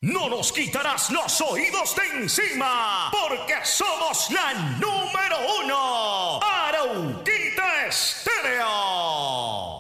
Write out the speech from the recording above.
no nos quitarás los oídos de encima, porque somos la número 1.